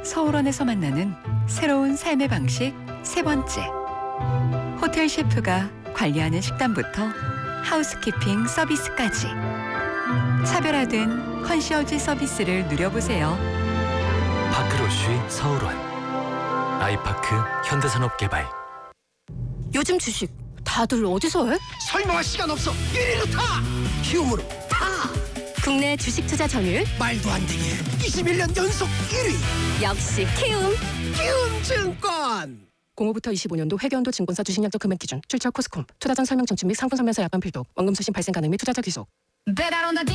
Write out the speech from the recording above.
서울원에서 만나는 새로운 삶의 방식 세 번째. 호텔 셰프가 관리하는 식단부터 하우스키핑 서비스까지 차별화된 컨시어지 서비스를 누려보세요. 파크로쉬 서울원, 아이파크 현대산업개발. 요즘 주식 다들 어디서 해? 설명할 시간 없어. 1위로 타! 키움으로 타! 국내 주식 투자 점유율 말도 안 되게 21년 연속 1위! 역시 키움. 키움증권! 05부터 25년도 회계연도 증권사 주식약정 금액 기준 출처 코스콤 투자전 설명 청취 및 상품 설명서 약관 필독 원금 수신 발생 가능 및 투자자 귀속.